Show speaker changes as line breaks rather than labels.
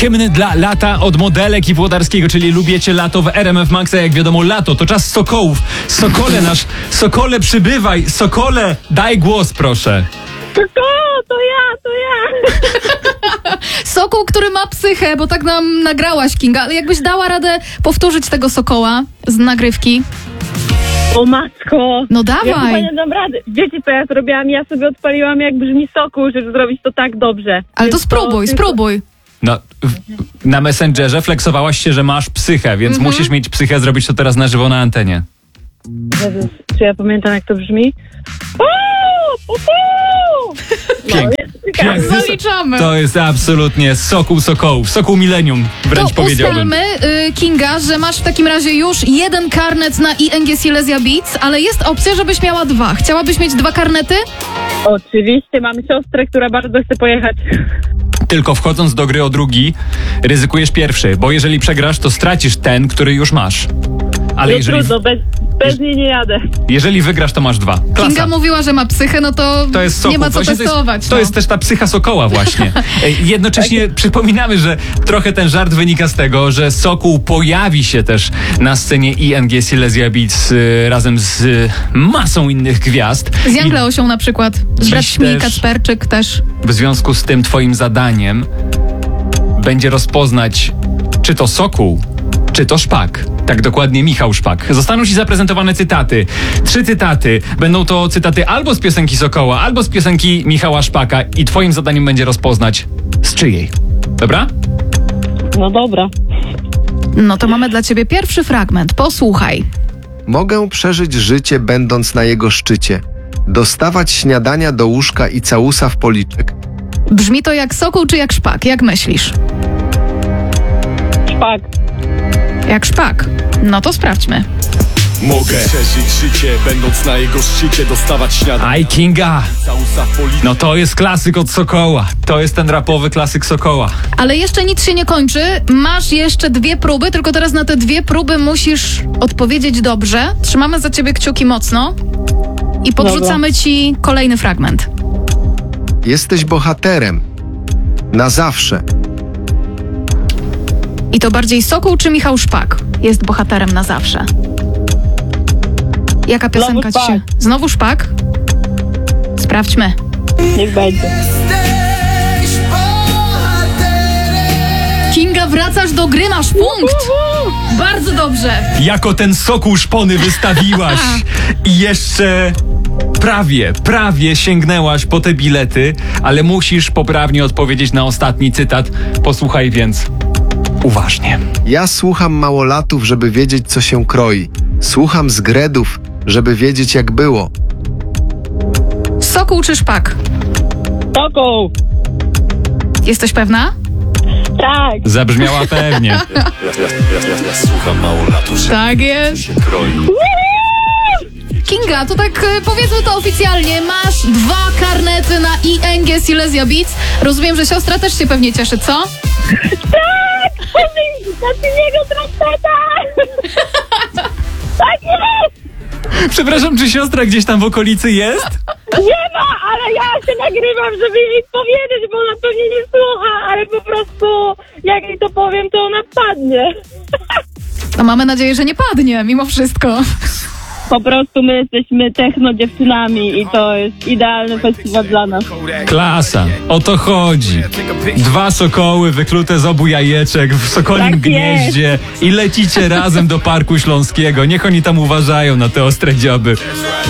Hymny dla lata od Modelek i Włodarskiego, czyli lubicie lato w RMF Maxa. Jak wiadomo, lato to czas sokołów. Sokole przybywaj, Sokole, daj głos proszę.
To ja.
Sokół, który ma psychę, bo tak nam nagrałaś, Kinga, ale jakbyś dała radę powtórzyć tego sokoła z nagrywki?
O matko.
No
Ja chyba
dawaj.
nie dam rady. Wiecie co ja zrobiłam? Ja sobie odpaliłam jak brzmi Sokół, żeby zrobić to tak dobrze.
Ale to
Więc
spróbuj.
No, na Messengerze flexowałaś się, że masz psychę, więc musisz mieć psychę zrobić to teraz na żywo na antenie.
Jezus, czy ja pamiętam jak to brzmi?
Piękny.
Zaliczamy.
To jest absolutnie Sokół Sokołów, Sokół Millennium wręcz
To
powiedziałbym.
ustalmy, Kinga, że masz w takim razie już jeden karnet na ING Silesia Beats, ale jest opcja, żebyś miała 2. Chciałabyś mieć 2 karnety?
Oczywiście, mam siostrę, która bardzo chce pojechać.
Tylko wchodząc do gry o drugi, ryzykujesz pierwszy, bo jeżeli przegrasz, to stracisz ten, który już masz. Ale
No
jeżeli,
trudno, bez niej nie jadę.
jeżeli wygrasz, to masz 2. Klasa.
Kinga mówiła, że ma psychę, no to
To jest Sokół.
nie ma co
Właśnie
testować.
To jest też ta psycha Sokoła właśnie. Jednocześnie przypominamy, że trochę ten żart wynika z tego, że Sokół pojawi się też na scenie ING Silesia Beats razem z masą innych gwiazd.
Z Jan Leosią na przykład, z
Dziś
braćmi
też-
Kacperczyk też.
W związku z tym twoim zadaniem będzie rozpoznać, czy to Sokół, czy to Szpak. Tak dokładnie, Michał Szpak. Zostaną ci zaprezentowane cytaty. 3 cytaty. Będą to cytaty albo z piosenki Sokoła, albo z piosenki Michała Szpaka i twoim zadaniem będzie rozpoznać z czyjej. Dobra?
No dobra.
No to mamy dla ciebie pierwszy fragment. Posłuchaj.
Mogę przeżyć życie, będąc na jego szczycie. Dostawać śniadania do łóżka i całusa w policzek.
Brzmi to jak Sokół czy jak Szpak? Jak myślisz?
Szpak.
Jak Szpak. No to sprawdźmy.
Mogę przeżyć życie, będąc na jego szczycie, dostawać śniadania.
Aj, Kinga!
Całusa w policzek.
No to jest klasyk od Sokoła. To jest ten rapowy klasyk Sokoła.
Ale jeszcze nic się nie kończy. Masz jeszcze 2 próby, tylko teraz na te 2 próby musisz odpowiedzieć dobrze. Trzymamy za ciebie kciuki mocno i podrzucamy ci kolejny fragment.
Jesteś bohaterem. Na zawsze.
I to bardziej Sokół czy Michał Szpak jest bohaterem na zawsze? Jaka piosenka ci
Szpak.
się... Znowu Szpak? Sprawdźmy.
Niech będzie.
Kinga, wracasz do gry, masz punkt! Bardzo dobrze!
Jako ten Sokół szpony wystawiłaś i jeszcze prawie sięgnęłaś po te bilety, ale musisz poprawnie odpowiedzieć na ostatni cytat. Posłuchaj więc uważnie.
Ja słucham małolatów, żeby wiedzieć, co się kroi. Słucham zgredów, żeby wiedzieć, jak było.
Sokół czy Szpak?
Sokół.
Jesteś pewna?
Tak.
Zabrzmiała pewnie.
Ja słucham mało lat, że
Tak jest.
się kroi.
Kinga, to tak powiedzmy to oficjalnie. Masz 2 karnety na ING Silesia Beats. Rozumiem, że siostra też się pewnie cieszy, co?
Znaczy niego trompeta. Tak jest.
Przepraszam, czy siostra gdzieś tam w okolicy jest?
Nie ma, ale ja się nagrywam, żeby jej powiedzieć, bo ona pewnie nie słucha, ale po prostu jak jej to powiem, to ona padnie.
No mamy nadzieję, że nie padnie mimo wszystko.
Po prostu my jesteśmy techno dziewczynami i to jest idealny festiwal dla nas.
Klasa, o to chodzi. 2 sokoły wyklute z obu jajeczek w sokolim
Tak
gnieździe i lecicie razem do Parku Śląskiego. Niech oni tam uważają na te ostre dzioby.